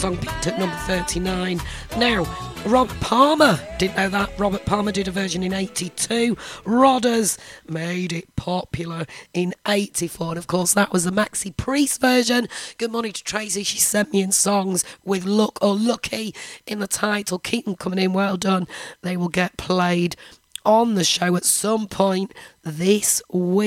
song peaked at number 39. Now, Robert Palmer, didn't know that. Robert Palmer did a version in 82. Rodders made it popular in 84. And of course, that was the Maxi Priest version. Good morning to Tracy. She sent me in songs with Look or Lucky in the title. Keep them coming in. Well done. They will get played on the show at some point this week.